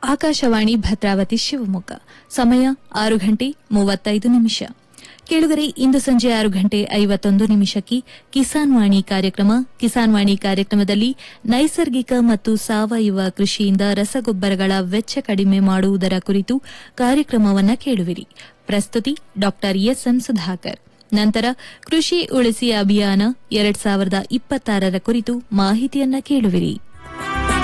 ಆಕಾಶವಾಣಿ ಭದ್ರಾವತಿ ಶಿವಮೊಗ್ಗ. ಸಮಯ 6:35. ಕೇಳುಗರೆ, ಇಂದು ಸಂಜೆ 6:51 ಕಿಸಾನ್ ವಾಣಿ ಕಾರ್ಯಕ್ರಮ. ಕಿಸಾನ್ ವಾಣಿ ಕಾರ್ಯಕ್ರಮದಲ್ಲಿ ನೈಸರ್ಗಿಕ ಮತ್ತು ಸಾವಯವ ಕೃಷಿಯಿಂದ ರಸಗೊಬ್ಬರಗಳ ವೆಚ್ಚ ಕಡಿಮೆ ಮಾಡುವುದರ ಕುರಿತು ಕಾರ್ಯಕ್ರಮವನ್ನು ಕೇಳುವಿರಿ. ಪ್ರಸ್ತುತಿ ಡಾ ಎಸ್ಎಂ ಸುಧಾಕರ್. ನಂತರ ಕೃಷಿ ಉಳಿಸಿ ಅಭಿಯಾನ 2026 ಕುರಿತು ಮಾಹಿತಿಯನ್ನ ಕೇಳುವಿರಿ.